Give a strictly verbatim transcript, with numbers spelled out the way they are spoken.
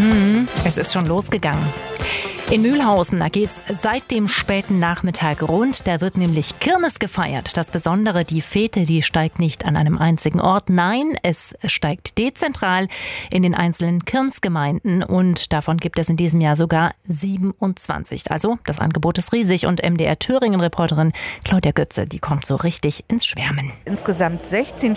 Hm, es ist schon losgegangen. In Mühlhausen, da geht's seit dem späten Nachmittag rund. Da wird nämlich Kirmes gefeiert. Das Besondere, die Fete, die steigt nicht an einem einzigen Ort. Nein, es steigt dezentral in den einzelnen Kirmsgemeinden. Und davon gibt es in diesem Jahr sogar siebenundzwanzig. Also, das Angebot ist riesig. Und M D R Thüringen-Reporterin Claudia Götze, die kommt so richtig ins Schwärmen. Insgesamt sechzehn